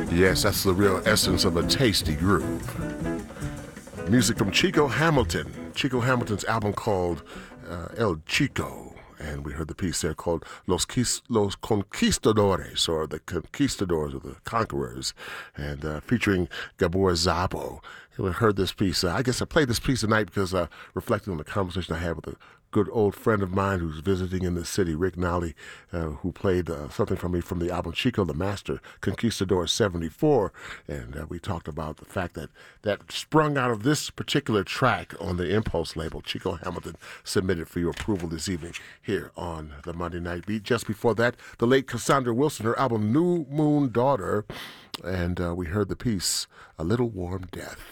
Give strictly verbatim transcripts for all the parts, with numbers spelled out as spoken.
Yes, that's the real essence of a tasty groove. Music from Chico Hamilton. Chico Hamilton's album called uh, El Chico. And we heard the piece there called Los, Quis- Los Conquistadores, or the Conquistadors, or the Conquerors, and uh, featuring Gabor Szabo. We heard this piece. Uh, I guess I played this piece tonight because uh, reflecting on the conversation I had with a good old friend of mine who's visiting in the city, Rick Nally, uh, who played uh, something for me from the album Chico the Master, Conquistador seventy-four. And uh, we talked about the fact that that sprung out of this particular track on the Impulse label, Chico Hamilton submitted for your approval this evening here on the Monday Night Beat. Just before that, the late Cassandra Wilson, her album New Moon Daughter. And uh, we heard the piece, A Little Warm Death.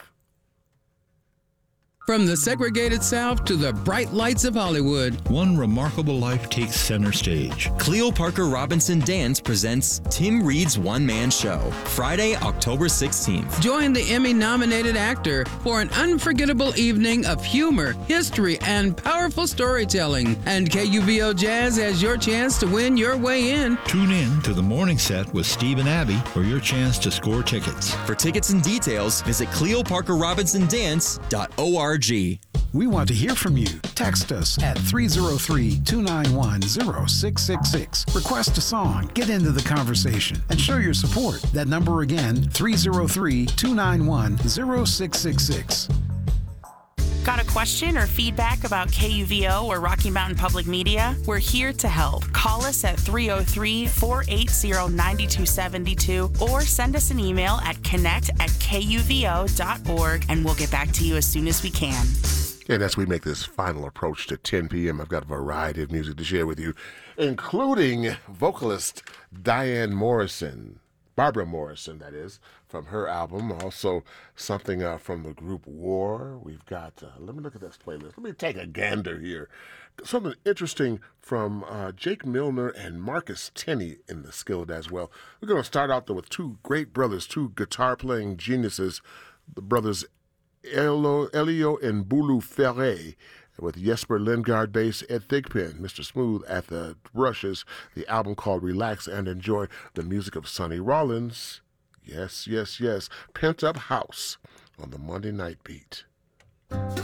From the segregated South to the bright lights of Hollywood, one remarkable life takes center stage. Cleo Parker Robinson Dance presents Tim Reed's one-man show, Friday, October sixteenth. Join the Emmy-nominated actor for an unforgettable evening of humor, history, and powerful storytelling. And K U V O Jazz has your chance to win your way in. Tune in to the morning set with Steve and Abby for your chance to score tickets. For tickets and details, visit cleo parker robinson dance dot org. We want to hear from you. Text us at three oh three, two nine one, oh six six six. Request a song, get into the conversation, and show your support. That number again, three oh three, two nine one, oh six six six. Got a question or feedback about K U V O or Rocky Mountain Public Media? We're here to help. Call us at three oh three, four eight zero, nine two seven two or send us an email at connect at k u v o dot org, and we'll get back to you as soon as we can. And as we make this final approach to ten p.m., I've got a variety of music to share with you, including vocalist Diane Morrison, Barbara Morrison, that is, from her album. Also, something uh, from the group War. We've got, uh, let me look at this playlist. Let me take a gander here. Something interesting from uh, Jake Milner and Marcus Tenney in the skillet as well. We're going to start out, though, with two great brothers, two guitar-playing geniuses, the brothers Elio, Elio and Bulu Ferre, with Jesper Lingard bass, Ed Thigpen, Mister Smooth at the brushes. The album called Relax and Enjoy, the music of Sonny Rollins. Yes, yes, yes. Pent Up House on the Monday Night Beat.